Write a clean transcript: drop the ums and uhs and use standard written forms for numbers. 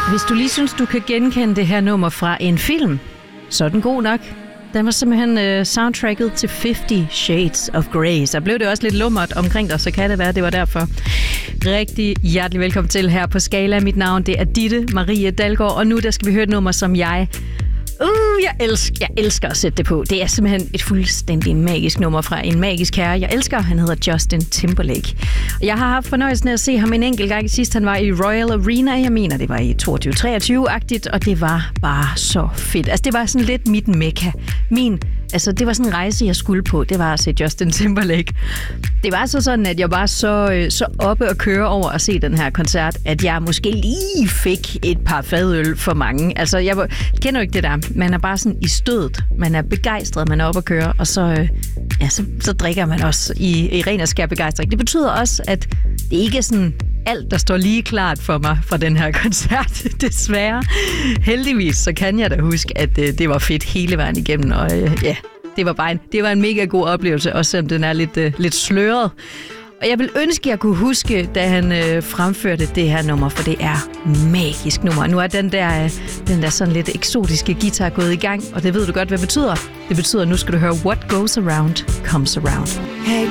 Hvis du lige synes, du kan genkende det her nummer fra en film, så er den god nok. Den var simpelthen soundtracket til 50 Shades of Grey. Så blev det også lidt lummert omkring dig, så kan det være, det var derfor. Rigtig hjertelig velkommen til her på Skala. Mit navn, det er Ditte Marie Dalgaard, og nu der skal vi høre et nummer, som jeg elsker at sætte det på. Det er simpelthen et fuldstændig magisk nummer fra en magisk herre, jeg elsker. Han hedder Justin Timberlake. Jeg har haft fornøjelsen af at se ham en enkelt gang sidst. Han var i Royal Arena. Jeg mener, det var i 22-23-agtigt, og det var bare så fedt. Altså, det var sådan lidt mit mekka. Det var sådan en rejse, jeg skulle på. Det var at se Justin Timberlake. Det var så sådan, at jeg var så oppe og køre over at se den her koncert, at jeg måske lige fik et par fadøl for mange. Altså, jeg kender jo ikke det der. Man er bare sådan i stødet. Man er begejstret, man er oppe at køre, og så drikker man også i ren og skær begejstring. Det betyder også, at det ikke er sådan alt, der står lige klart for mig fra den her koncert, desværre. Heldigvis, så kan jeg da huske, at det var fedt hele vejen igennem, og det var en mega god oplevelse, også selvom den er lidt sløret. Og jeg vil ønske, at jeg kunne huske, da han fremførte det her nummer, for det er magisk nummer. Nu er den der sådan lidt eksotiske guitar gået i gang, og det ved du godt, hvad det betyder. Det betyder, at nu skal du høre What Goes Around Comes Around. Hey